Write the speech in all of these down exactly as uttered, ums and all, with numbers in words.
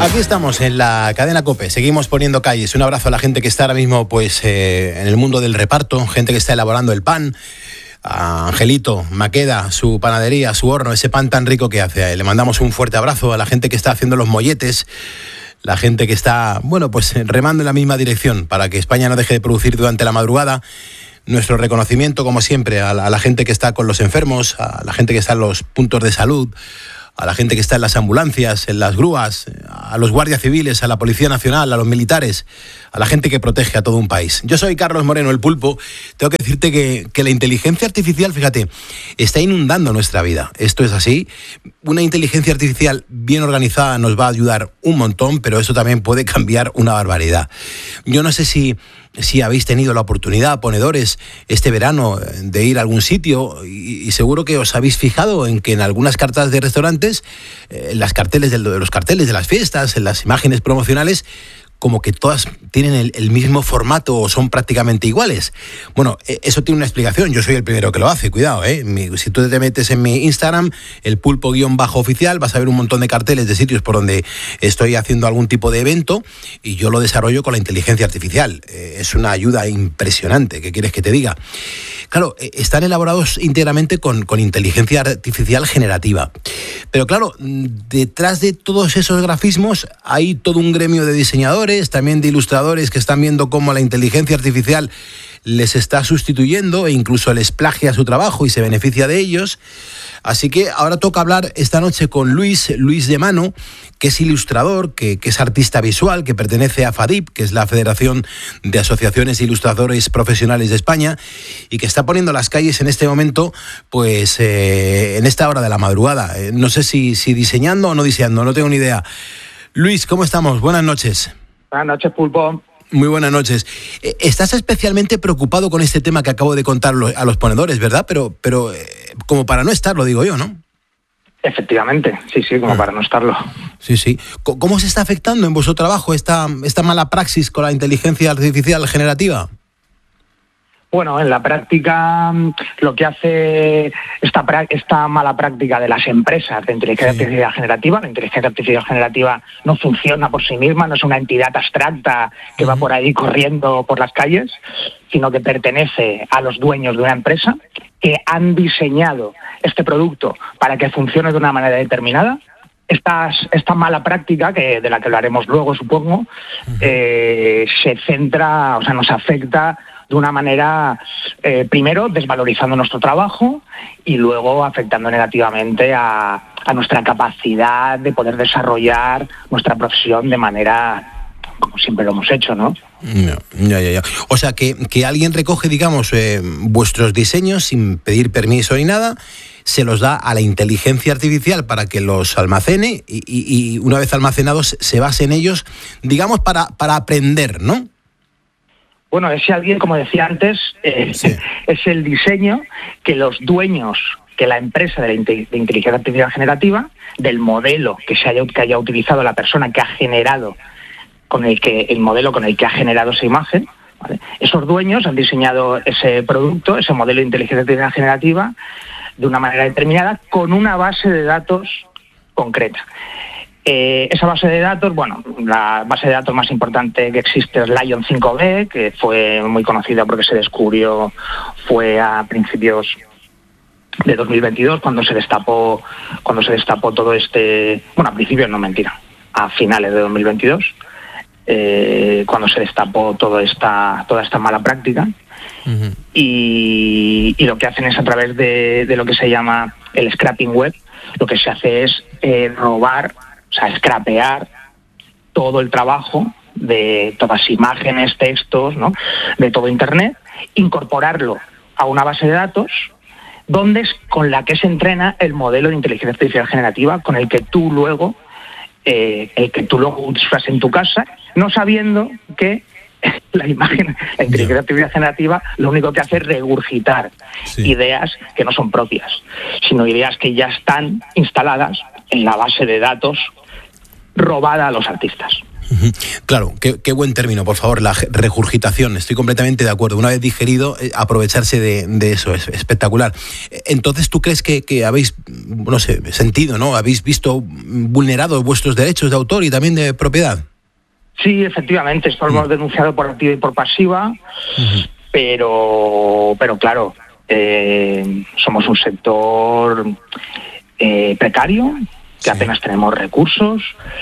Aquí estamos en la cadena COPE, seguimos poniendo calles. Un abrazo a la gente que está ahora mismo pues eh, en el mundo del reparto, gente que está elaborando el pan, a Angelito, Maqueda, su panadería, su horno, ese pan tan rico que hace. Le mandamos un fuerte abrazo a la gente que está haciendo los molletes, la gente que está, bueno, pues remando en la misma dirección para que España no deje de producir durante la madrugada. Nuestro reconocimiento, como siempre, a la, a la gente que está con los enfermos, a la gente que está en los puntos de salud, a la gente que está en las ambulancias, en las grúas, a los guardias civiles, a la Policía Nacional, a los militares, a la gente que protege a todo un país. Yo soy Carlos Moreno, el Pulpo. Tengo que decirte que, que la inteligencia artificial, fíjate, está inundando nuestra vida. Esto es así. Una inteligencia artificial bien organizada nos va a ayudar un montón, pero eso también puede cambiar una barbaridad. Yo no sé si... si habéis tenido la oportunidad, ponedores, este verano de ir a algún sitio y, y seguro que os habéis fijado en que en algunas cartas de restaurantes, eh, en las carteles de los carteles de las fiestas, en las imágenes promocionales, como que todas tienen el, el mismo formato o son prácticamente iguales. Bueno, eso tiene una explicación. Yo soy el primero que lo hace, cuidado, ¿eh? Mi, si tú te metes en mi Instagram, el pulpo-oficial, vas a ver un montón de carteles de sitios por donde estoy haciendo algún tipo de evento y yo lo desarrollo con la inteligencia artificial. Eh, es una ayuda impresionante, ¿qué quieres que te diga? Claro, eh, están elaborados íntegramente con, con inteligencia artificial generativa. Pero claro, detrás de todos esos grafismos hay todo un gremio de diseñadores, también de ilustradores que están viendo cómo la inteligencia artificial les está sustituyendo e incluso les plagia su trabajo y se beneficia de ellos. Así que ahora toca hablar esta noche con Luis, Luis de Mano, que es ilustrador, que, que es artista visual, que pertenece a FADIP, que es la Federación de Asociaciones de Ilustradores Profesionales de España, y que está poniendo las calles en este momento, pues eh, en esta hora de la madrugada. Eh, no sé si, si diseñando o no diseñando, no tengo ni idea. Luis, ¿cómo estamos? Buenas noches. Buenas noches, Pulpo. Muy buenas noches. Estás especialmente preocupado con este tema que acabo de contar a los ponedores, ¿verdad? Pero, pero como para no estarlo, digo yo, ¿no? Efectivamente, sí, sí, como ah. para no estarlo. Sí, sí. ¿Cómo se está afectando en vuestro trabajo esta, esta mala praxis con la inteligencia artificial generativa? Bueno, en la práctica lo que hace esta, esta mala práctica de las empresas de inteligencia sí. artificial generativa, la inteligencia artificial generativa no funciona por sí misma, no es una entidad abstracta que uh-huh. va por ahí corriendo por las calles, sino que pertenece a los dueños de una empresa que han diseñado este producto para que funcione de una manera determinada. Esta, esta mala práctica, que de la que hablaremos luego, supongo, uh-huh. eh, se centra, o sea, nos afecta de una manera, eh, primero, desvalorizando nuestro trabajo y luego afectando negativamente a, a nuestra capacidad de poder desarrollar nuestra profesión de manera como siempre lo hemos hecho, ¿no? Ya, ya, ya. O sea, que, que alguien recoge, digamos, eh, vuestros diseños sin pedir permiso ni nada, se los da a la inteligencia artificial para que los almacene y, y, y una vez almacenados se base en ellos, digamos, para, para aprender, ¿no? Bueno, ese alguien, como decía antes, eh, sí. es el diseño que los dueños, que la empresa de, la inte- de inteligencia artificial generativa, del modelo que se haya, que haya utilizado la persona que ha generado, con el que el modelo con el que ha generado esa imagen, ¿vale? Esos dueños han diseñado ese producto, ese modelo de inteligencia artificial generativa, de una manera determinada, con una base de datos concreta. Eh, esa base de datos, bueno, la base de datos más importante que existe es Lion cinco B, que fue muy conocida porque se descubrió, fue a principios de dos mil veintidós cuando se destapó, cuando se destapó todo este, bueno, a principios no, mentira, a finales de dos mil veintidós, eh, cuando se destapó toda esta, toda esta mala práctica. Uh-huh. y, y lo que hacen es a través de, de lo que se llama el scrapping web, lo que se hace es eh, robar, o sea, scrapear todo el trabajo de todas imágenes, textos, ¿no?, de todo Internet, incorporarlo a una base de datos donde es con la que se entrena el modelo de inteligencia artificial generativa con el que tú luego, eh, el que tú luego usas en tu casa, no sabiendo que la imagen, la inteligencia artificial generativa lo único que hace es regurgitar sí. ideas que no son propias, sino ideas que ya están instaladas en la base de datos robada a los artistas. Claro, qué, qué buen término, por favor, la regurgitación. Estoy completamente de acuerdo. Una vez digerido, eh, aprovecharse de, de eso es espectacular. Entonces, ¿tú crees que, que habéis, no sé, sentido, ¿no? ¿Habéis visto vulnerados vuestros derechos de autor y también de propiedad? Sí, efectivamente, esto lo hemos denunciado por activa y por pasiva, uh-huh. pero, pero claro, eh, somos un sector eh, precario, que sí. apenas tenemos recursos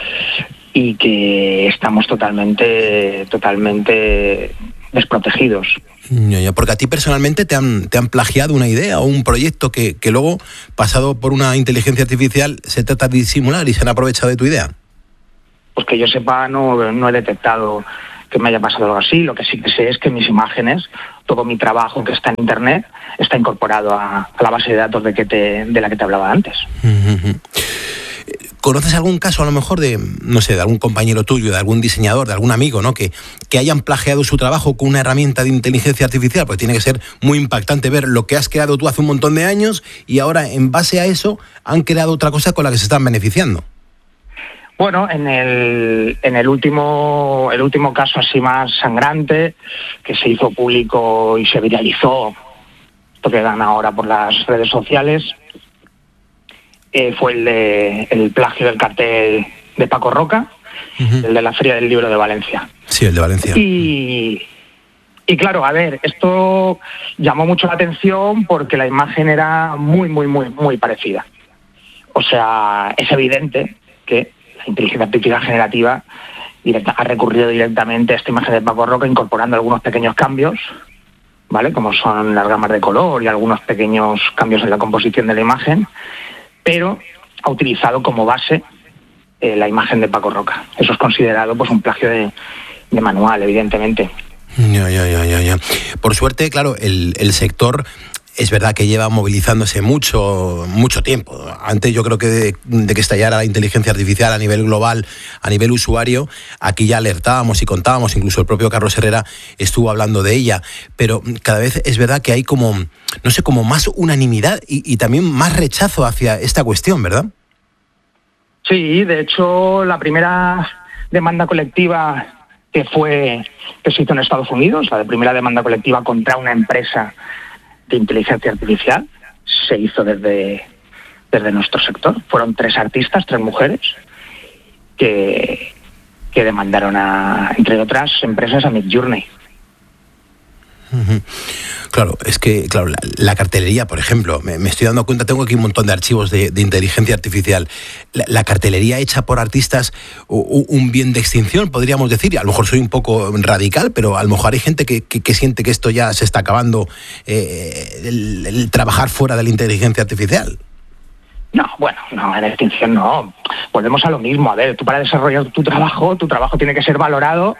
y que estamos totalmente, totalmente desprotegidos. Porque a ti personalmente te han, te han plagiado una idea o un proyecto que, que luego, pasado por una inteligencia artificial, se trata de disimular y se han aprovechado de tu idea. Pues que yo sepa, no, no he detectado que me haya pasado algo así. Lo que sí que sé es que mis imágenes, todo mi trabajo que está en internet, está incorporado a, a la base de datos de, que te, de la que te hablaba antes. Uh-huh. ¿Conoces algún caso a lo mejor de, no sé, de algún compañero tuyo, de algún diseñador, de algún amigo, ¿no? que, que hayan plagiado su trabajo con una herramienta de inteligencia artificial? Porque tiene que ser muy impactante ver lo que has creado tú hace un montón de años y ahora, en base a eso, han creado otra cosa con la que se están beneficiando. Bueno, en el, en el último, el último caso así más sangrante, que se hizo público y se viralizó, esto que dan ahora por las redes sociales, eh, fue el de el plagio del cartel de Paco Roca, uh-huh. el de la Feria del Libro de Valencia. Sí, el de Valencia. Y, y claro, a ver, esto llamó mucho la atención porque la imagen era muy, muy, muy, muy parecida. O sea, es evidente que la inteligencia artificial generativa directa, ha recurrido directamente a esta imagen de Paco Roca incorporando algunos pequeños cambios, ¿vale? Como son las gamas de color y algunos pequeños cambios en la composición de la imagen, pero ha utilizado como base eh, la imagen de Paco Roca. Eso es considerado pues un plagio de, de manual, evidentemente. Ya, ya, ya, ya, ya. Por suerte, claro, el, el sector... Es verdad que lleva movilizándose mucho, mucho tiempo. Antes yo creo que de, de que estallara la inteligencia artificial a nivel global, a nivel usuario, aquí ya alertábamos y contábamos, incluso el propio Carlos Herrera estuvo hablando de ella, pero cada vez es verdad que hay como, no sé, como más unanimidad y, y también más rechazo hacia esta cuestión, ¿verdad? Sí, de hecho, la primera demanda colectiva que fue, que se hizo en Estados Unidos, la primera demanda colectiva contra una empresa de inteligencia artificial, se hizo desde, desde nuestro sector. Fueron tres artistas, tres mujeres, que, que demandaron, a, entre otras empresas, a Midjourney. Uh-huh. Claro, es que claro, la, la cartelería, por ejemplo, me, me estoy dando cuenta, tengo aquí un montón de archivos de, de inteligencia artificial. La, la cartelería hecha por artistas, u, un bien de extinción, podríamos decir. A lo mejor soy un poco radical, pero a lo mejor hay gente que, que, que siente que esto ya se está acabando, eh, el, el trabajar fuera de la inteligencia artificial. No, bueno, no, en extinción no. Volvemos a lo mismo. A ver, tú para desarrollar tu trabajo, tu trabajo tiene que ser valorado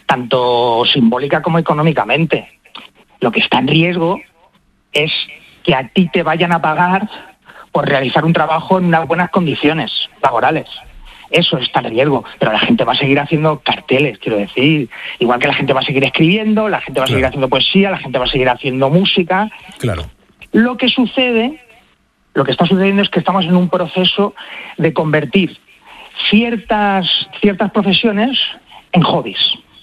tanto simbólica como económicamente. Lo que está en riesgo es que a ti te vayan a pagar por realizar un trabajo en unas buenas condiciones laborales. Eso está en riesgo, pero la gente va a seguir haciendo carteles, quiero decir. Igual que la gente va a seguir escribiendo, la gente va a seguir claro. haciendo poesía, la gente va a seguir haciendo música. Claro. Lo que sucede, lo que está sucediendo es que estamos en un proceso de convertir ciertas, ciertas profesiones en hobbies.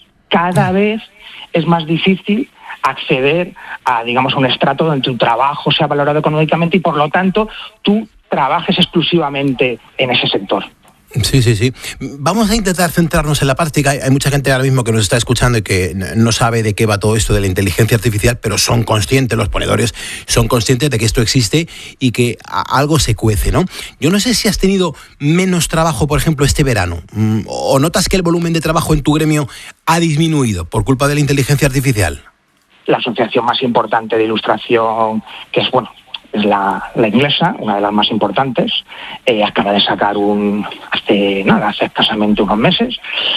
Cada vez es más difícil acceder a, digamos, un estrato donde tu trabajo sea valorado económicamente y, por lo tanto, tú trabajes exclusivamente en ese sector. Sí, sí, sí. Vamos a intentar centrarnos en la práctica. Hay mucha gente ahora mismo que nos está escuchando y que no sabe de qué va todo esto de la inteligencia artificial, pero son conscientes, los ponedores son conscientes de que esto existe y que algo se cuece, ¿no? Yo no sé si has tenido menos trabajo, por ejemplo, este verano, o notas que el volumen de trabajo en tu gremio ha disminuido por culpa de la inteligencia artificial. La asociación más importante de ilustración, que es, bueno, es la, la inglesa, una de las más importantes, eh, acaba de sacar un, hace nada, hace escasamente unos meses,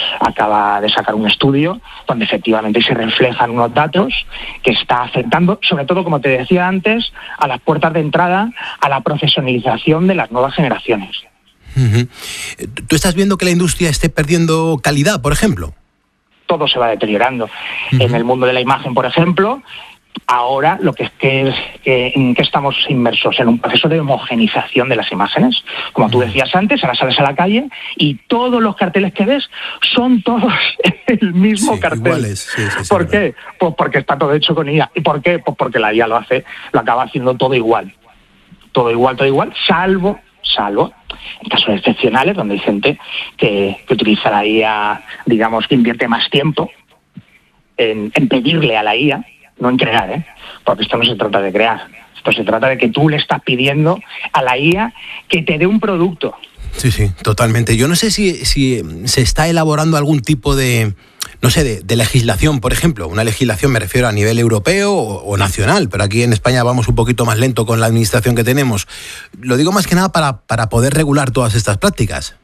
acaba de sacar un estudio donde efectivamente se reflejan unos datos que está afectando, sobre todo, como te decía antes, a las puertas de entrada a la profesionalización de las nuevas generaciones. Uh-huh. ¿Tú estás viendo que la industria esté perdiendo calidad, por ejemplo? Todo se va deteriorando. Uh-huh. En el mundo de la imagen, por ejemplo, ahora lo que es que, es que, que estamos inmersos en un proceso de homogenización de las imágenes. Como tú decías antes, ahora sales a la calle y todos los carteles que ves son todos el mismo sí, cartel. Iguales, sí, sí, sí, ¿Por qué? Pues porque está todo hecho con I A. ¿Y por qué? Pues porque la I A lo hace, lo acaba haciendo todo igual. Todo igual, todo igual, salvo, salvo en casos excepcionales donde hay gente que, que utiliza la I A, digamos, que invierte más tiempo en, en pedirle a la I A, no en crear, ¿eh? Porque esto no se trata de crear, esto se trata de que tú le estás pidiendo a la I A que te dé un producto. Sí, sí, totalmente. Yo no sé si, si se está elaborando algún tipo de, no sé, de, de legislación, por ejemplo. Una legislación me refiero a nivel europeo o, o nacional, pero aquí en España vamos un poquito más lento con la administración que tenemos. Lo digo más que nada para, para poder regular todas estas prácticas.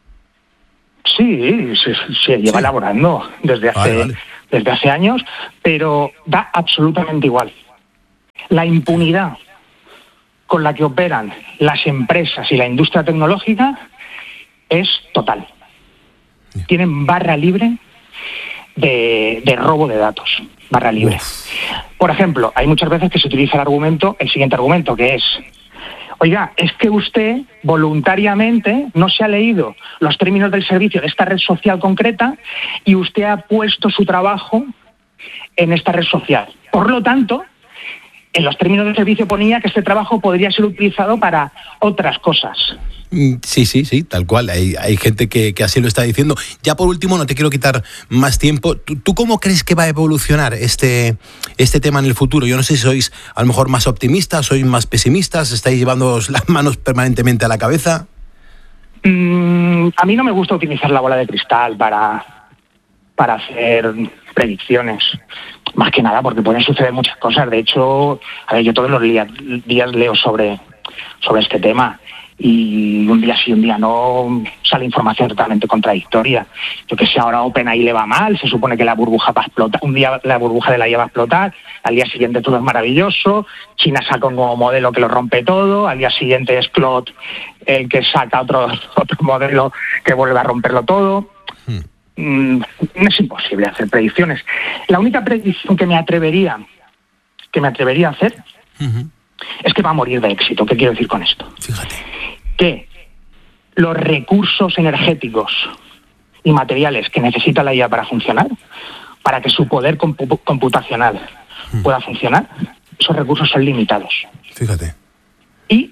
Sí, se, se lleva sí. elaborando desde hace, vale, vale. desde hace años, pero da absolutamente igual. La impunidad con la que operan las empresas y la industria tecnológica es total. Tienen barra libre de, de robo de datos, barra libre. Uf. Por ejemplo, hay muchas veces que se utiliza el argumento, el siguiente argumento, que es: oiga, es que usted voluntariamente no se ha leído los términos del servicio de esta red social concreta y usted ha puesto su trabajo en esta red social. Por lo tanto, en los términos del servicio ponía que este trabajo podría ser utilizado para otras cosas. Sí, sí, sí, tal cual. Hay, hay gente que, que así lo está diciendo. Ya por último, no te quiero quitar más tiempo. ¿Tú, tú cómo crees que va a evolucionar este, este tema en el futuro? Yo no sé si sois a lo mejor más optimistas, sois más pesimistas, estáis llevándoos las manos permanentemente a la cabeza. Mm, a mí no me gusta utilizar la bola de cristal para, para hacer predicciones. Más que nada porque pueden suceder muchas cosas. De hecho, a ver, yo todos los días, días leo sobre, sobre este tema y un día sí, un día no sale información totalmente contradictoria. Yo que sé, ahora OpenAI le va mal, se supone que la burbuja va a explotar, un día la burbuja de la I A va a explotar, al día siguiente todo es maravilloso, China saca un nuevo modelo que lo rompe todo, al día siguiente es Claude el que saca otro, otro modelo que vuelve a romperlo todo. Hmm. Mm, es imposible hacer predicciones. La única predicción que me atrevería que me atrevería a hacer uh-huh. es que va a morir de éxito. ¿Qué quiero decir con esto? Fíjate. Que los recursos energéticos y materiales que necesita la I A para funcionar, para que su poder compu- computacional uh-huh. pueda funcionar, esos recursos son limitados. Fíjate. Y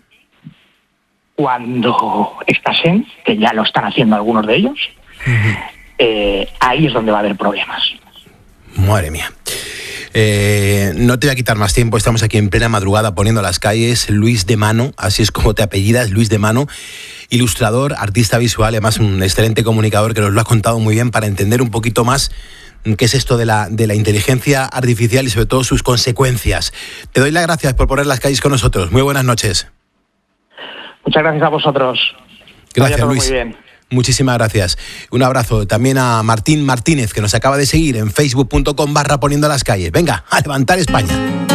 cuando escasen, que ya lo están haciendo algunos de ellos, uh-huh. Eh, ahí es donde va a haber problemas. Madre mía. Eh, no te voy a quitar más tiempo, estamos aquí en plena madrugada poniendo las calles. Luis de Mano, así es como te apellidas, Luis de Mano, ilustrador, artista visual, además un excelente comunicador que nos lo ha contado muy bien para entender un poquito más qué es esto de la, de la inteligencia artificial y sobre todo sus consecuencias. Te doy las gracias por poner las calles con nosotros. Muy buenas noches. Muchas gracias a vosotros. Gracias, Luis. Muy bien. Muchísimas gracias. Un abrazo también a Martín Martínez, que nos acaba de seguir en facebook punto com barra poniendo las calles. Venga, a levantar España.